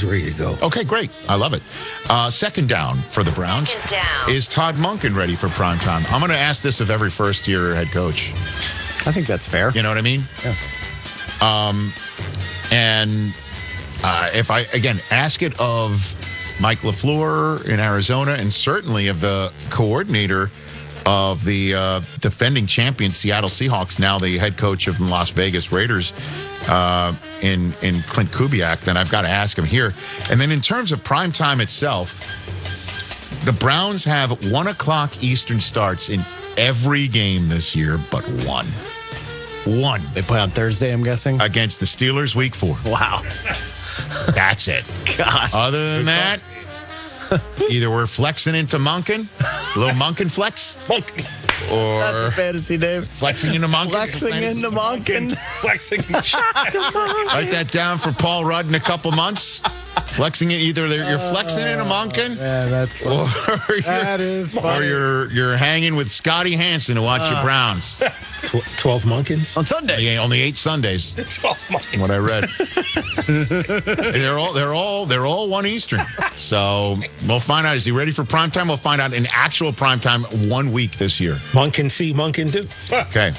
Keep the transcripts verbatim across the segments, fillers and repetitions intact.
he's ready to go. Okay, great. I love it. Uh, second down for the Browns. Second down. Is Todd Monken ready for prime time? I'm going to ask this of every first-year head coach. I think that's fair. You know what I mean? Yeah. Um, and uh, if I, again, ask it of Mike LaFleur in Arizona and certainly of the coordinator of the uh, defending champion Seattle Seahawks, now the head coach of the Las Vegas Raiders uh, in, in Clint Kubiak, then I've got to ask him here. And then in terms of prime time itself, the Browns have one o'clock Eastern starts in every game this year but one. One. They play on Thursday, I'm guessing? Against the Steelers week four. Wow. That's it. God. Other than that, either we're flexing into Monken, a little Monken flex, That's a or fantasy name. flexing into Monken. Flexing into Monken. Flexing. Write that down for Paul Rudd in a couple months. Flexing it, either they're- you're flexing into Monken, Yeah, that's funny. or you're, That is or funny. you're you're hanging with Scotty Hansen to watch your Browns. Tw- Twelve Monkins. On Sunday. Yeah, only eight Sundays. Twelve Monkins. What I read. they're all they're all they're all one Eastern. So we'll find out. Is he ready for prime time? We'll find out in actual prime time one week this year. Monken see, Monken do. Okay.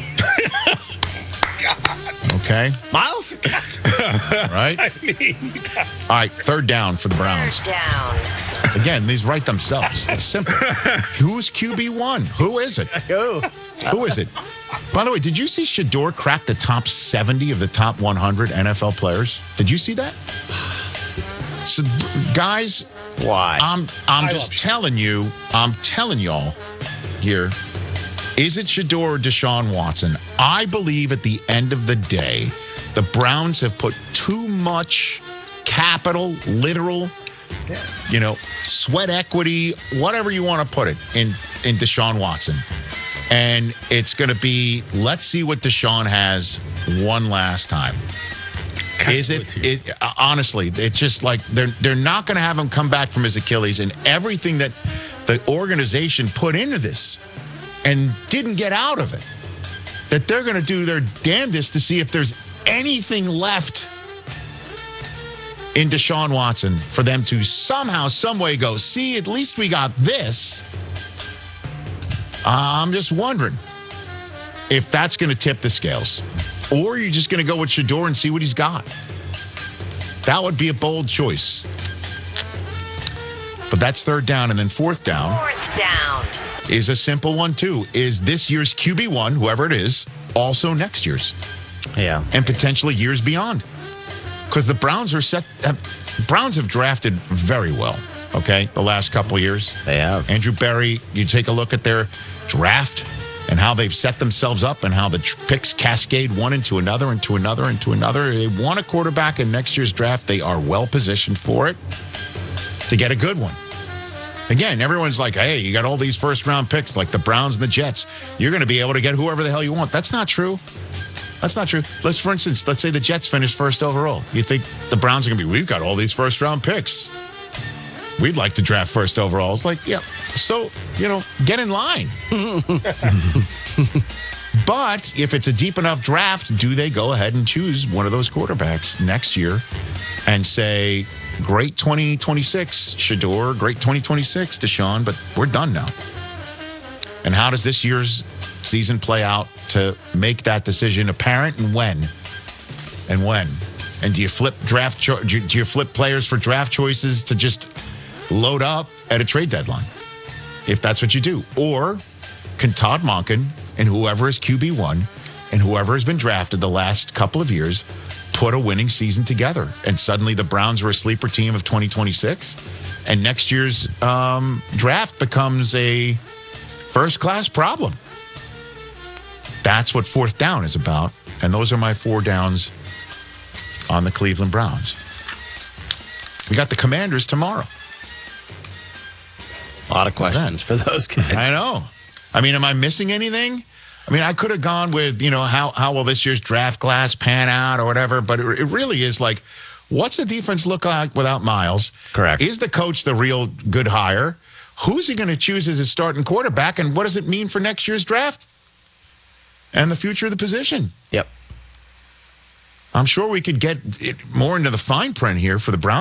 Okay. Miles? Right? I mean, All right. Third down for the Browns. Third down. Again, these write themselves. It's simple. Who's Q B one? Who is it? Go. Who is it? By the way, did you see Shador crack the top seventy of the top one hundred N F L players? Did you see that? So, guys, Why? I'm I'm I just love telling you, I'm telling y'all here, is it Shador or Deshaun Watson? I believe at the end of the day, the Browns have put too much capital, literal, you know, sweat equity, whatever you want to put it, in, in Deshaun Watson. And it's going to be, let's see what Deshaun has one last time. Is it, it uh, honestly, it's just like they're they're not going to have him come back from his Achilles, and everything that the organization put into this and didn't get out of it, that they're going to do their damnedest to see if there's anything left in Deshaun Watson for them to somehow, some way go, see, at least we got this. Uh, I'm just wondering if that's going to tip the scales. Or you're just going to go with Shador and see what he's got. That would be a bold choice. But that's third down. And then fourth down Fourth down. is a simple one, too. Is this year's Q B one, whoever it is, also next year's? Yeah. And potentially years beyond. Because the Browns are set. Have, Browns have drafted very well, okay, the last couple of years. They have. Andrew Berry, you take a look at their draft and how they've set themselves up and how the tr- picks cascade one into another, into another, into another. They want a quarterback in next year's draft. They are well positioned for it to get a good one. Again, everyone's like, hey, you got all these first round picks like the Browns and the Jets. You're going to be able to get whoever the hell you want. That's not true. That's not true. Let's, for instance, let's say the Jets finish first overall. You think the Browns are going to be, we've got all these first round picks. We'd like to draft first overall. It's like, yeah, so, you know, get in line. But if it's a deep enough draft, do they go ahead and choose one of those quarterbacks next year and say, great twenty twenty-six, Shador, great twenty twenty-six, Deshaun, but we're done now. And how does this year's season play out to make that decision apparent, and when? And when? And do you flip draft cho- do you- do you flip players for draft choices to just load up at a trade deadline, if that's what you do? Or can Todd Monken and whoever is Q B one and whoever has been drafted the last couple of years put a winning season together, and suddenly the Browns are a sleeper team of twenty twenty-six, and next year's um, draft becomes a first-class problem? That's what fourth down is about, and those are my four downs on the Cleveland Browns. We got the Commanders tomorrow. A lot of questions for those guys. I know. I mean, am I missing anything? I mean, I could have gone with, you know, how, how will this year's draft class pan out or whatever, but it, it really is like, what's the defense look like without Miles? Correct. Is the coach the real good hire? Who's he going to choose as his starting quarterback, and what does it mean for next year's draft and the future of the position? Yep. I'm sure we could get it more into the fine print here for the Browns.